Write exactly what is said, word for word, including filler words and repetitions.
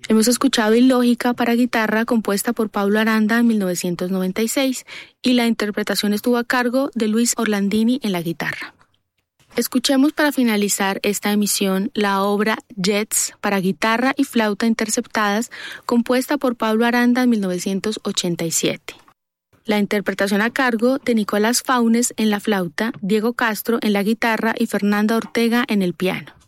Hemos escuchado Ilógica para guitarra, compuesta por Pablo Aranda en mil novecientos noventa y seis, y la interpretación estuvo a cargo de Luis Orlandini en la guitarra. Escuchemos para finalizar esta emisión la obra Jets para guitarra y flauta interceptadas, compuesta por Pablo Aranda en mil novecientos ochenta y siete. La interpretación a cargo de Nicolás Faunes en la flauta, Diego Castro en la guitarra y Fernanda Ortega en el piano.